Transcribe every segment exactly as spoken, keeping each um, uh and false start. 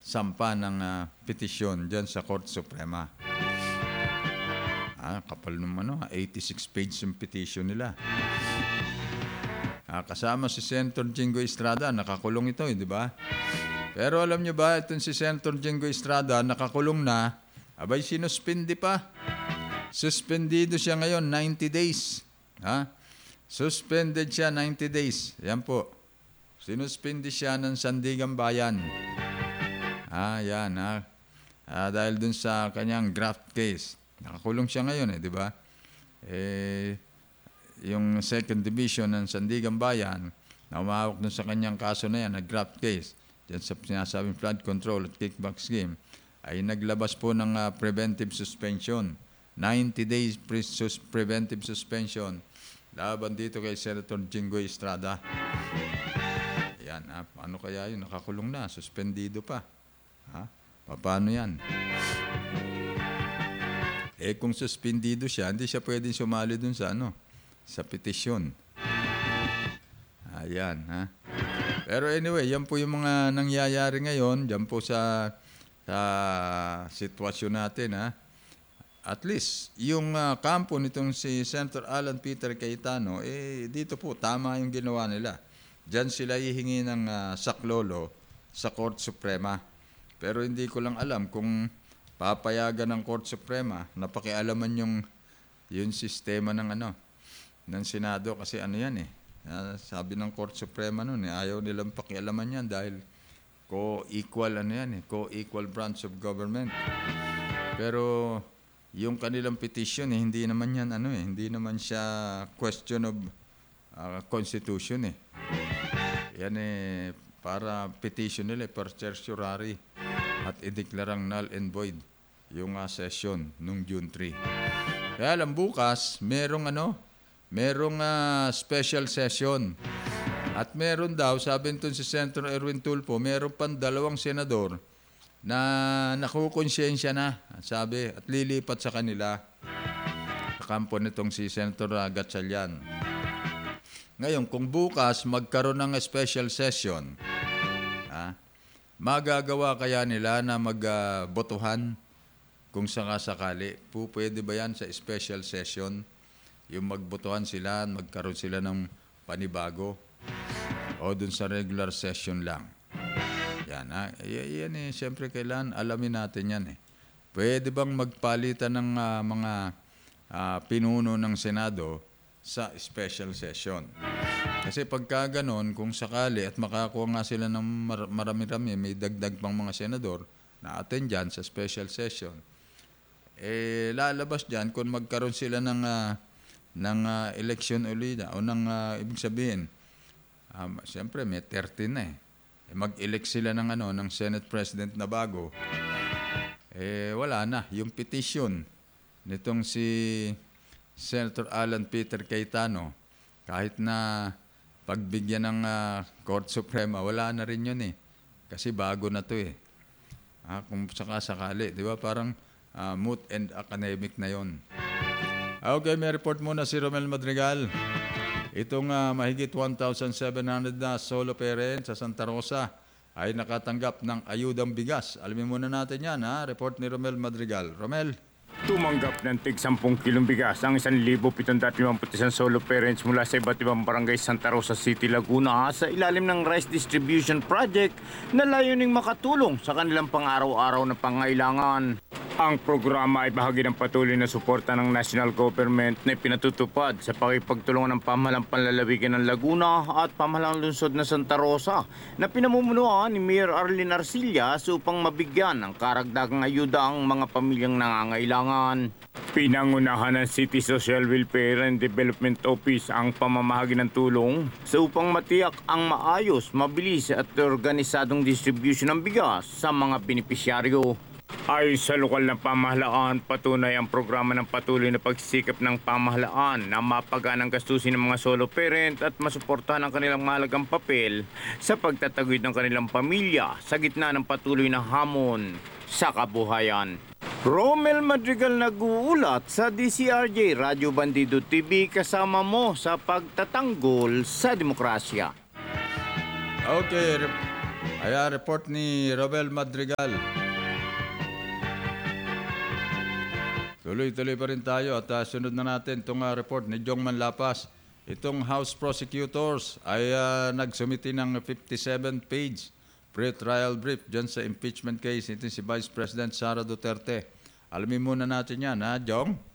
magsampa ng uh, petisyon dyan sa Korte Suprema. Ah, kapal naman, ano, eighty-six page yung petition nila. Ah, kasama si Senator Jingo Estrada, nakakulong ito, eh, di ba? Pero alam nyo ba, itong si Senator Jingo Estrada, nakakulong na, abay, sinuspindi pa. Suspendido siya ngayon, ninety days. Ha? Suspended siya, ninety days. Yan po. Sinuspindi siya ng Sandigan Bayan. Ah, yan, ha? Ah, dahil dun sa kanyang graft case. Nakakulong siya ngayon, eh, di ba? Eh, yung second division ng Sandigan Bayan, na umahawak dun sa kanyang kaso na yan, na graft case, dyan sa sinasabing flood control at kickback scheme, ay naglabas po ng uh, preventive suspension. ninety days pre- sus- preventive suspension laban dito kay Senator Jingo Estrada. Yan, ha? Paano kaya yun? Nakakulong na, suspendido pa. Ha? Paano yan? Eh kung suspendido siya, hindi siya pwedeng sumali dun sa ano, sa petisyon. Ayan, ha? Pero anyway, yan po yung mga nangyayari ngayon, dyan po sa, sa sitwasyon natin, ha? At least, yung uh, kampo nitong si Senator Alan Peter Cayetano, eh, dito po, tama yung ginawa nila. Diyan sila hihingi ng uh, saklolo sa Korte Suprema. Pero hindi ko lang alam kung papayagan ng Korte Suprema na pakialaman yung, yung sistema ng, ano, ng Senado. Kasi ano yan eh, uh, sabi ng Korte Suprema nun, eh, ayaw nilang pakialaman yan dahil co-equal, ano yan eh, co-equal branch of government. Pero yung kanilang petition, eh, hindi naman yan, ano eh, hindi naman siya question of uh, constitution eh. Yan eh, para petition nila, eh, per certiorari at ideklarang null and void yung uh, session nung June third. Kaya alam, bukas, merong ano, merong uh, special session. At meron daw, sabi nito si Senator Erwin Tulfo, meron pang dalawang senador na nakukonsensya na, sabi, at lilipat sa kanila sa kampo nitong si Senator Gatchalian. Ngayon, kung bukas magkaroon ng special session, ha, magagawa kaya nila na magbotohan uh, kung sakasakali? Po, pwede ba yan sa special session? Yung magbotohan sila, magkaroon sila ng panibago? O dun sa regular session lang? Yan, ha? Y- yan eh, siyempre kailangan alamin natin yan eh. Pwede bang magpalitan ng uh, mga uh, pinuno ng Senado sa special session? Kasi pagka ganon, kung sakali at makakuha nga sila ng mar- marami-rami, may dagdag pang mga senador na attend dyan sa special session, eh lalabas dyan kung magkaroon sila ng, uh, ng uh, election ulit o ng uh, ibig sabihin, um, siyempre may thirteen na eh. Mag-elect sila ng ano ng Senate President na bago, eh wala na yung petition nitong si Senator Alan Peter Cayetano, kahit na pagbigyan ng uh, Korte Suprema, wala na rin yun eh, kasi bago na to eh. Ah, kung sakasakali, di ba, parang uh, moot and academic na yon. Okay, may report muna si Romel Madrigal. Itong uh, mahigit one thousand seven hundred na solo parents sa Santa Rosa ay nakatanggap ng ayudang bigas. Alamin muna natin yan, ha? Report ni Romel Madrigal. Romel? Tumanggap ng tig sampung kilong bigas ang one thousand seven hundred fifty-one solo parents mula sa iba't ibang barangay Santa Rosa City, Laguna sa ilalim ng Rice Distribution Project na layuning makatulong sa kanilang pang-araw-araw na pangailangan. Ang programa ay bahagi ng patuloy na suporta ng national government na pinatutupad sa pakipagtulungan ng pamahalang panlalawigan ng Laguna at pamahalang lungsod na Santa Rosa na pinamumunuan ni Mayor Arlene Arcillas upang mabigyan ng karagdagang ayuda ang mga pamilyang nangangailangan. Pinangunahan ng City Social Welfare and Development Office ang pamamahagi ng tulong sa upang matiyak ang maayos, mabilis at organisadong distribution ng bigas sa mga benepisyaryo. Ay sa lokal na pamahalaan, patunay ang programa ng patuloy na pagsisikap ng pamahalaan na mapagaan ang gastusin ng mga solo parent at masuportahan ang kanilang mahalagang papel sa pagtataguyod ng kanilang pamilya sa gitna ng patuloy na hamon sa kabuhayan. Romel Madrigal nag-uulat sa D C R J Radyo Bandido T V, kasama mo sa pagtatanggol sa demokrasya. Okay, Ayan, report ni Robel Madrigal. Tuloy-tuloy pa rin tayo at uh, sunod na natin itong uh, report ni Jong Manlapas. Itong House Prosecutors ay uh, nagsumiti ng fifty-seven page pre-trial brief dyan sa impeachment case. Ito si Vice President Sara Duterte. Alamin muna natin yan, ha, Jong?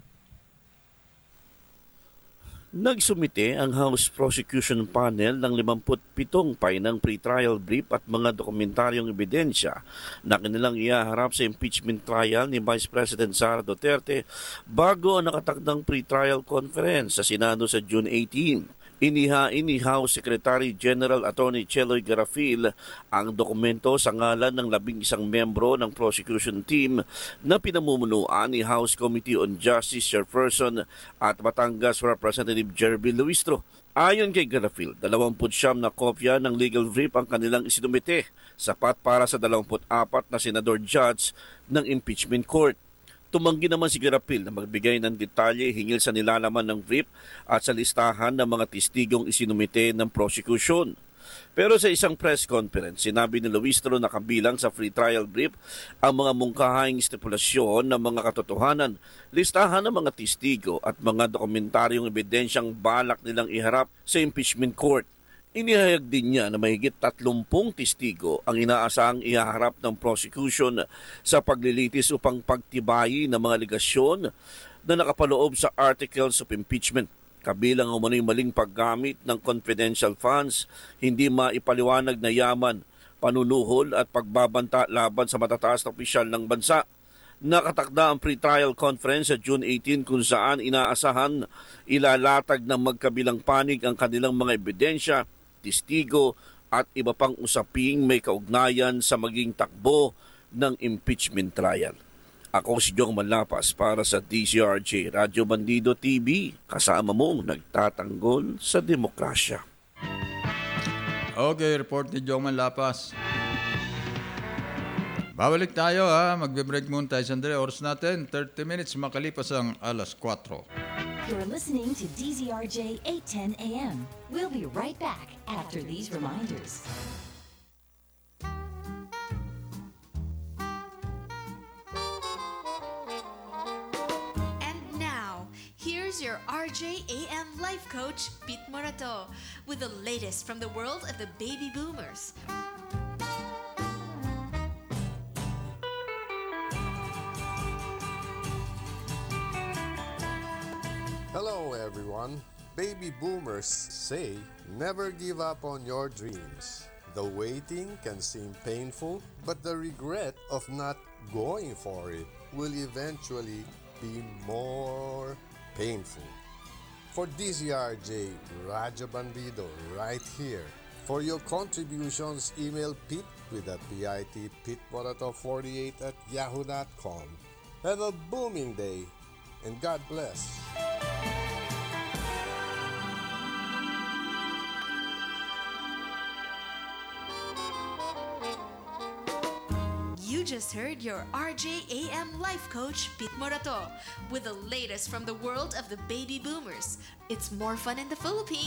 Nagsumite ang House Prosecution Panel ng fifty-seven painang pre-trial brief at mga dokumentaryong ebidensya na kanilang ihaharap sa impeachment trial ni Vice President Sara Duterte bago ang nakatakdang pre-trial conference sa Senado sa June eighteenth. Inihain ni House Secretary General Attorney Cheloy Garafil ang dokumento sa ngalan ng labing isang membro ng prosecution team na pinamumunuan ni House Committee on Justice Chairperson at Batangas Representative Jerby Luistro. Ayon kay Garafil, twenty-nine na kopya ng legal brief ang kanilang isinumite, sapat para sa twenty-four na senador judge ng impeachment court. Tumanggi naman si Garapil na magbigay ng detalye hingil sa nilalaman ng brief at sa listahan ng mga testigong isinumite ng prosecution. Pero sa isang press conference, sinabi ni Luistro na kabilang sa free trial brief ang mga mungkahing stipulasyon ng mga katotohanan, listahan ng mga testigo at mga dokumentaryong ebidensyang balak nilang iharap sa impeachment court. Inihayag din niya na mahigit tatlumpung testigo ang inaasahang ihaharap ng prosecution sa paglilitis upang pagtibayi ng mga aligasyon na nakapaloob sa articles of impeachment. Kabilang ang umano'y maling paggamit ng confidential funds, hindi maipaliwanag na yaman, panunuhol at pagbabanta laban sa matataas na opisyal ng bansa. Nakatakda ang pre-trial conference sa June eighteenth kung saan inaasahan ilalatag ng magkabilang panig ang kanilang mga ebidensya, testigo at iba pang usaping may kaugnayan sa maging takbo ng impeachment trial. Ako si Jong Manlapas para sa D Z R J Radyo Bandido T V, kasama mong nagtatanggol sa demokrasya. Okay, report ni Jong Manlapas. Babalik tayo, ha. Magbe-break muna tayo sandali. Oras natin, thirty minutes makalipas ang alas four. You're listening to D Z R J eight ten A M. We'll be right back after these reminders. And now, here's your R J A M life coach, Pete Morato, with the latest from the world of the baby boomers. Hello everyone. Baby boomers say never give up on your dreams. The waiting can seem painful, but the regret of not going for it will eventually be more painful. For D Z R J Radyo Bandido right here. For your contributions, email Pete with a P I T Pitmorato forty-eight at yahoo dot com. Have a booming day and God bless. You just heard your R J A M life coach, Pete Morato, with the latest from the world of the baby boomers. It's more fun in the Philippines.